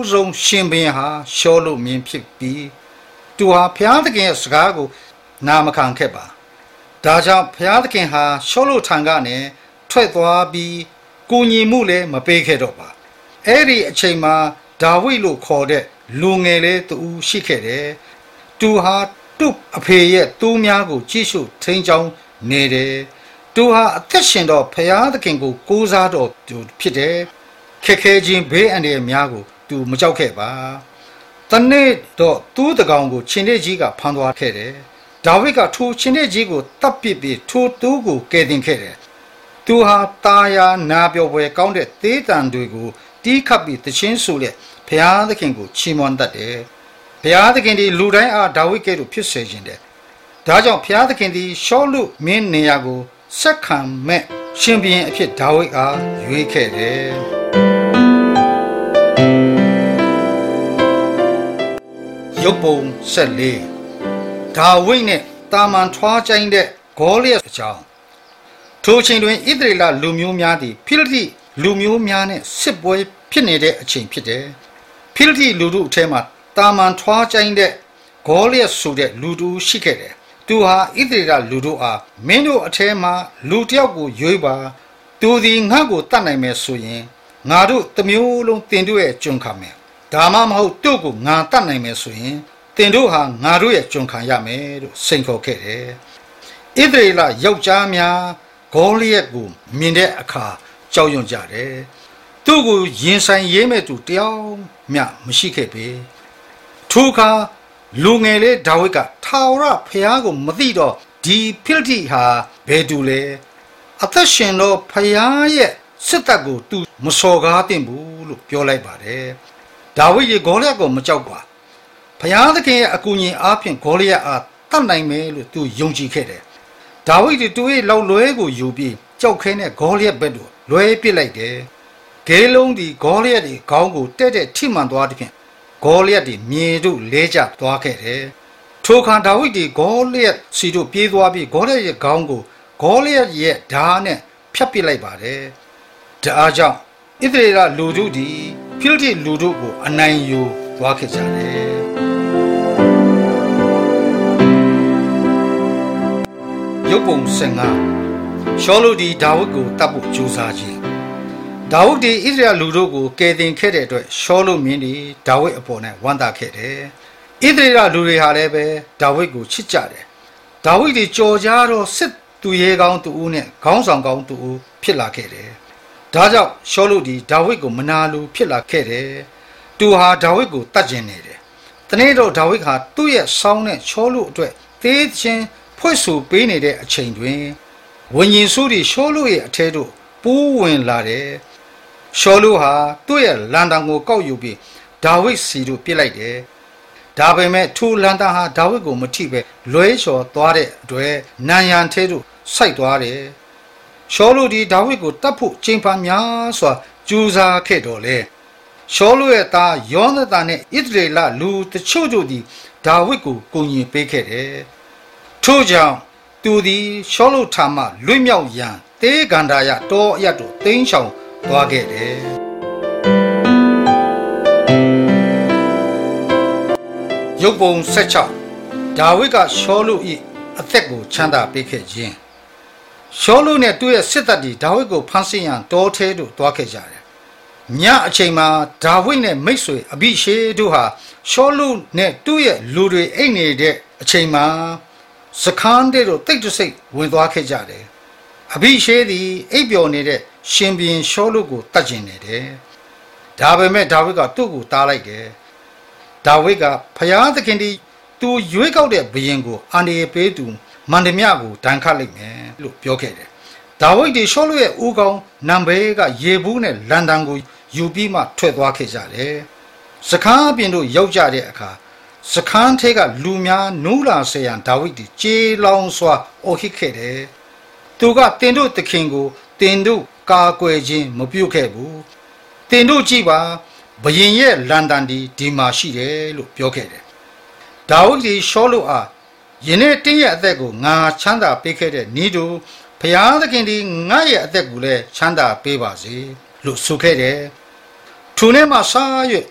ဆုံးရှင်ဘင်ဟာရှောလုမင်းဖြစ်ပြီးသူဟာဘုရားသခင်ရဲ့စကားကိုနာမခံခဲ့ပါဒါကြောင့်ဘုရားသခင်ဟာရှောလုထံကနေထွက်သွားပြီးကိုညီမှုလည်းမပေးခဲ့တော့ပါအဲ့ဒီအချိန်မှာဒါဝိဒ်လို့ခေါ်တဲ့လူငယ်လေးတူရှိခဲ့တယ်သူဟာသူ့အဖေရဲ့တူးများကိုကြည့်ရှုထိန်းချောင်းနေတယ်သူဟာအသက်ရှင်တော့ဘုရားသခင်ကိုကိုးစားတော်သူဖြစ်တယ်ခက်ခဲခြင်းဘေးအန္တရာယ်များကိုသူမကြောက်ခဲ့ပါတနေ့တော့သူ့တကောင်ကိုရှင်တဲ့ကြီးကဖမ်းသွားခဲ့တယ်ဒါဝိဒ်ကထိုရှင်တဲ့ကြီးကိုတပ်ပစ်ပြီးထိုသူကိုကယ်တင်ခဲ့တယ်သူဟာတာယာနာပြောပွဲကောင်းတဲ့သေးတံတွေကိုတီးခတ်ပြီးတခြင်းဆိုလက်ဘုရားသခင်ကိုချီးမွမ်းတတ်တယ်ဘုရားသခင်ဒီလူတိုင်းအားဒါဝိဒ်ကဲ့သို့ဖြစ်စေခြင်းတဲ့ဒါကြောင့်ဘုရားသခင်ဒီရှောလုမင်းနေရာကိုဆက်ခံမဲ့ရှင်ဘုရင်အဖြစ်ဒါဝိဒ်အားရွေးခဲ့တယ်ရုပ်ပုံ14ဒါဝိဒ်နဲ့တာမန်ထွားကျိုင်းတဲ့ဂေါလိယအကြောင်းထိုအချိန်တွင်ဣသရေလလူမျိုးများသည်ဖိလိတိလူမျိုးများနဲ့စစ်ပွဲဖြစ်နေတဲ့အချိန်ဖြစ်တယ်ဖိလိတိလူတို့အထဲမှာတာမန်ထွားကျိုင်းတဲ့ဂေါလိယဆိုတဲ့လူတို့ရှိခဲ့တယ်သူဟာဣသရေလလူတို့အားမင်းတို့အထဲမှာလူတစ်ယောက်ကိုရွေးပါသူသည်ငါ့ကိုတတ်နိုင်မယ်ဆိုရင်ငါတို့တစ်မျိုးလုံးတင်တို့ရဲ့ကျွန်ခံမယ်ဒါမှမဟုတ်တို့ကိုငါတတ်နိုင်မယ်ဆိုရင်တင်တို့ဟာငါတို့ရဲ့ကျွန်ခံရမယ်လို့စိန်ခေါ်ခဲ့တယ်ဣသရေလယောက်ျားများဂေါလိယကိုမြင်တဲ့အခါကြောက်ရွံ့ကြတယ်သူ့ကိုရင်ဆိုင်ရေးမဲ့သူတယောက်မျှမရှိခဲ့ပေထိုအခါလူငယ်လေးဒါဝိဒ်ကထာဝရဘုရားကိုမသိတော့ဒီဖိလိတိဟာဘယ်သူလဲအသက်ရှင်တော့ဘုရားရဲ့စစ်တပ်ကိုသူမစော်ကားသင့်ဘူးလို့ပြောလိုက်ပါတယ်ဒါဝိဒ်ကဂေါလိယကိုမကြောက်ပါဘုရားသခင်ရဲ့အကူအညီအားဖြင့်ဂေါလိယအားတတ်နိုင်မယ်လို့သူယုံကြည်ခဲ့တယ်ဒါဝိဒ်ကသူ့ရဲ့လောက်လွဲကိုယူပြီးကြောက်ခဲနဲ့ဂေါလိယဘက်သို့လွဲပစ်လိုက်တယ်ဂေလုံးဒီဂေါလိယဒီခေါင်းကိုတဲ့တဲ့ထိမှန်သွားတဲ့ဖြင့်ဂေါလိယဒီမြေတို့လဲကျသွားခဲ့တယ်ထိုအခါဒါဝိဒ်ဒီဂေါလိယစီတို့ပြေးသွားပြီးဂေါလိယရဲ့ခေါင်းကိုဂေါလိယရဲ့ဓာတ်နဲ့ဖြတ်ပစ်လိုက်ပါတယ်ဒါအားကြောင့်ဣသရေလလူတို့ဒီဖိလိတိလူတို့ကိုအနိုင်ယူသွားခဲ့ကြတယ်ရုပ်ပုံ15ရှောလုဒီဒါဝိဒ်ကိုတပ်ဖို့ကြိုးစားခြင်းဒါဝိဒ်ဒီဣသရေလလူတို့ကိုကယ်တင်ခဲ့တဲ့အတွက်ရှောလုမင်းဒီဒါဝိဒ်အပေါ်၌ဝမ်းသာခဲ့တယ်ဣသရေလလူတွေဟာလည်းပဲဒါဝိဒ်ကိုချစ်ကြတယ်ဒါဝိဒ်ဒီကြော်ကြားတော့စစ်သူရဲကောင်းသူဦးနဲ့ခေါင်းဆောင်ကောင်းသူဦးဖြစ်လာခဲ့တယ်ဒါကြောင့်ရှောလုဒီဒါဝိဒ်ကိုမနာလိုဖြစ်လာခဲ့တယ်သူဟာဒါဝိဒ်ကိုတတ်ကျင်နေတယ်တနေ့တော့ဒါဝိဒ်ဟာသူ့ရဲ့ဆောင်းနဲ့ရှောလုအတွက်သေးချင်းဖွဲ့ဆိုပေးနေတဲ့အချိန်တွင်ဝိညာဉ်စုတွေရှောလုရဲ့အထဲသို့ပိုးဝင်လာတယ်ရှောလုဟာသူ့ရဲ့လန်တန်ကိုကောက်ယူပြီးဒါဝိဒ်စီတို့ပြစ်လိုက်တယ်ဒါပေမဲ့ထိုလန်တန်ဟာဒါဝိဒ်ကိုမထိပဲလွဲချော်သွားတဲ့အတွက်နန်ရန်ထဲသို့စိုက်သွားတယ်ရှောလုဒီဒါဝိဒ်ကိုတတ်ဖို့ကြိမ်ဖန်များစွာကြိုးစားခဲ့တော်လေရှောလုရဲ့သားယောနသန်နဲ့ဣသရေလလူတချို့တို့သည်ဒါဝိဒ်ကိုကူညီပေးခဲ့တယ်ထို့ကြောင့်သူသည်ရှောလုထံမှလွတ်မြောက်ရန်တေဂန္ဓာယတောအရတ်တို့တိမ်းချောင်သွားခဲ့တယ်ရုပ်ပုံ16ဒါဝိဒ်ကရှောလု၏အသက်ကိုချမ်းသာပေးခဲ့ခြင်းရှောလုနဲ့သူ့ရဲ့စစ်တပ်တွေဒါဝိဒ်ကိုဖမ်းဆီးရန်တောထဲသို့သွားခဲ့ကြတယ်ညအချိန်မှာဒါဝိဒ်နဲ့မိတ်ဆွေအဘိရှေတို့ဟာရှောလုနဲ့သူ့ရဲ့လူတွေအိတ်နေတဲ့အချိန်မှာစခန်းတဲ့တို့တိတ်တဆိတ်ဝင်သွားခဲ့ကြတယ်အဘိရှေသည်အိပ်ပျော်နေတဲ့ရှင်ဘုရင်ရှောလုကိုတတ်ကျင်နေတယ်ဒါပေမဲ့ဒါဝိဒ်ကသူ့ကိုတားလိုက်တယ်ဒါဝိဒ်ကဖျားသခင်သည်သူရွေးကောက်တဲ့ဘုရင်ကိုအန္တရာယ်ပေးသူမန္တမြကိုဒဏ်ခတ်လိုက်မယ်လို့ပြောခဲ့တယ်ဒါဝိဒ်ဒီရှောလုရဲ့ဦးခေါင်းနံဘေးကရေဘူးနဲ့လန်တန်ကိုယူပြီးမှထွက်သွားခဲ့ကြတယ်စခန်းအပြင်တို့ရောက်ကြတဲ့အခါစခန်းထဲကလူများနူးလာစေရန်ဒါဝိဒ်ဒီကြေးလောင်စွာအော်ဟစ်ခဲ့တယ်သူကတင်တို့သခင်ကိုတင်တို့ကာကွယ်ခြင်းမပြုခဲ့ဘူးတင်တို့ကြည့်ပါဘုရင်ရဲ့လန်တန်ဒီမှာရှိတယ်လို့ပြောခဲ့တယ်ဒါဝိဒ်ဒီရှောလုအားယနေ့တင်းရဲ့အသက်ကိုငါချမ်းသာပေးခဲ့တဲ့ဤသူဘုရားသခင်ဒီငါရဲ့အသက်ကိုလည်းချမ်းသာပေးပါစေလို့ဆိုခဲ့တယ်ထိုနေ့မှစ၍